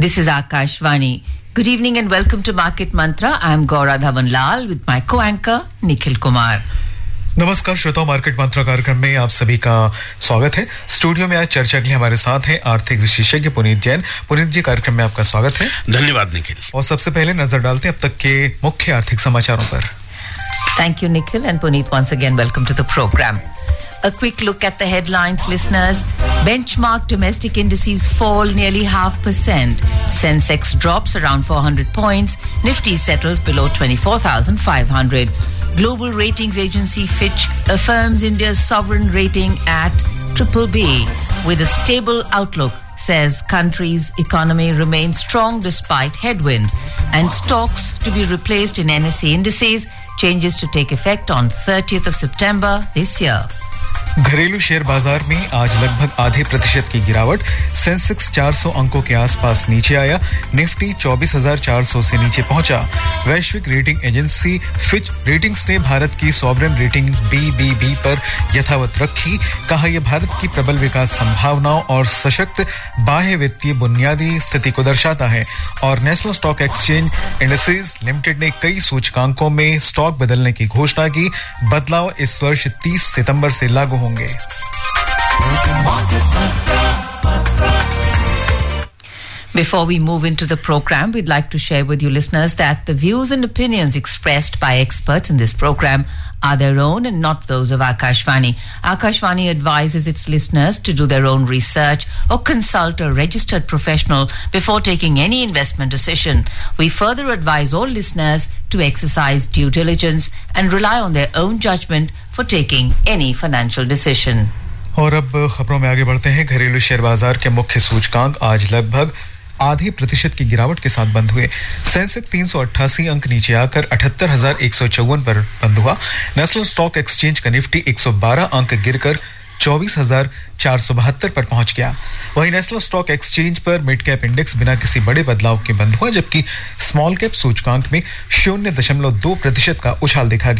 This is Akashvani. Good evening and welcome to Market Mantra. I am Gaura Dhawanlal with my co-anchor Nikhil Kumar. नमस्कार श्रोताओं, market मंत्रा कार्यक्रम में आप सभी का स्वागत है। स्टूडियो में आज चर्चा के लिए हमारे साथ हैं आर्थिक विशेषज्ञ पुनीत जैन। पुनीत जी, कार्यक्रम में आपका स्वागत है। धन्यवाद निखिल। और सबसे पहले नजर डालते हैं अब तक के मुख्य आर्थिक समाचारों पर। Thank you, Nikhil, and Puneet, once again, welcome to the program. A quick look at the headlines, listeners. Benchmark domestic indices fall nearly 0.5%. Sensex drops around 400 points. Nifty settles below 24,500. Global ratings agency Fitch affirms India's sovereign rating at BBB with a stable outlook. Says country's economy remains strong despite headwinds, and stocks to be replaced in NSE indices. Changes to take effect on 30th of September this year. घरेलू share बाजार में आज लगभग आधे प्रतिशत की गिरावट। Sensex 400 अंकों के आसपास नीचे आया। निफ्टी 24,400 से नीचे पहुंचा। वैश्विक रेटिंग एजेंसी फिच रेटिंग्स ने भारत की सॉवरेन रेटिंग BBB पर यथावत रखी। कहा यह भारत की प्रबल विकास संभावनाओं और सशक्त बाह्य वित्तीय बुनियादी स्थिति को दर्शाता है। और national stock exchange industries limited ने कई सूचकांकों में स्टॉक बदलने की घोषणा की। बदलाव इस वर्ष 30 सितंबर से लागू होंगे। Before we move into the program, we'd like to share with you listeners that the views and opinions expressed by experts in this program are their own and not those of Akashvani. Akashvani advises its listeners to do their own research or consult a registered professional before taking any investment decision. We further advise all listeners to exercise due diligence and rely on their own judgment for taking any financial decision. और अब खबरों में आगे बढ़ते हैं। घरेलू share बाजार के मुख्य सूचकांक आज लगभग आधे प्रतिशत की गिरावट के साथ बंद हुए। सेंसेक्स 388 अंक नीचे आकर 78,154 पर बंद हुआ। नेशनल स्टॉक एक्सचेंज का निफ्टी 112 अंक गिरकर 24,472 पर पहुंच गया। वहीं नेशनल स्टॉक एक्सचेंज पर मिड कैप इंडेक्स बिना किसी बड़े बदलाव के बंद हुआ, जबकि स्मॉल कैप सूचकांक में 0.2% का उछाल देखा गया।